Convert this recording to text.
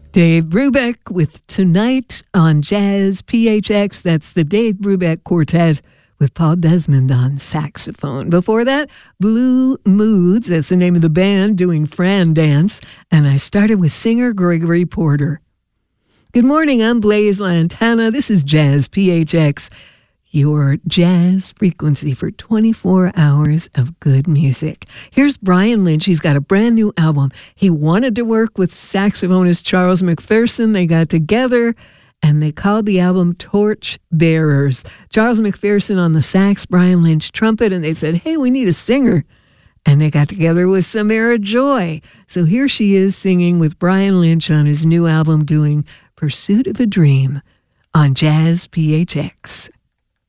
Dave Brubeck with Tonight on Jazz PHX. That's the Dave Brubeck Quartet with Paul Desmond on saxophone. Before that, Blue Moods, that's the name of the band, doing Fran Dance. And I started with singer Gregory Porter. Good morning, I'm Blaise Lantana. This is Jazz PHX, your jazz frequency for 24 hours of good music. Here's Brian Lynch. He's got a brand new album. He wanted to work with saxophonist Charles McPherson. They got together and they called the album Torch Bearers. Charles McPherson on the sax, Brian Lynch trumpet, and they said, hey, we need a singer. And they got together with Samara Joy. So here she is singing with Brian Lynch on his new album doing Pursuit of a Dream on Jazz PHX.